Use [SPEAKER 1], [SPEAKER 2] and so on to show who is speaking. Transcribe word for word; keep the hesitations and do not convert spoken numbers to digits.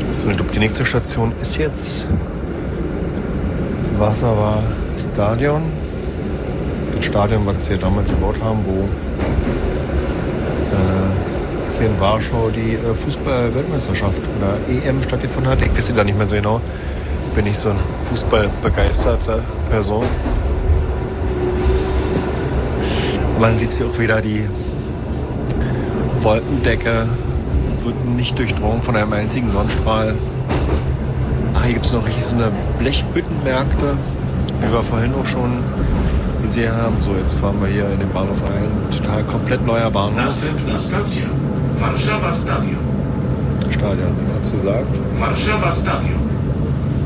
[SPEAKER 1] So, ich glaube, die nächste Station ist jetzt Warschauer Stadion. Das Stadion, was sie damals gebaut haben, wo äh, hier in Warschau die äh, Fußball-Weltmeisterschaft oder E M stattgefunden hat. Ich weiß da nicht mehr so genau. Ich bin nicht so eine fußballbegeisterte Person. Man sieht hier auch wieder, die Wolkendecke wird nicht durchdrungen von einem einzigen Sonnenstrahl. Ach, hier gibt es noch richtig so eine Blechhüttenmärkte, wie wir vorhin auch schon gesehen haben. So, jetzt fahren wir hier in den Bahnhof ein. Total komplett neuer Bahnhof.
[SPEAKER 2] Następna stacja. Warszawa Stadion.
[SPEAKER 1] Stadion, wie man so sagt.
[SPEAKER 2] Warszawa Stadion.